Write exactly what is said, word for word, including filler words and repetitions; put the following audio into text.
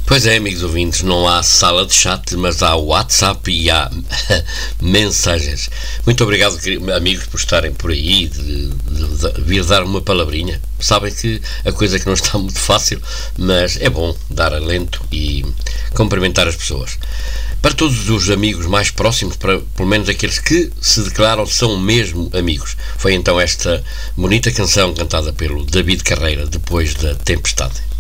Pois é, amigos ouvintes, não há sala de chat, mas há WhatsApp e há mensagens. Muito obrigado, amigos, por estarem por aí, de, de, de vir dar uma palavrinha. Sabem que a coisa que não está muito fácil, mas é bom dar alento e cumprimentar as pessoas. Para todos os amigos mais próximos, para pelo menos aqueles que se declaram são mesmo amigos. Foi então esta bonita canção cantada pelo David Carreira, Depois da Tempestade.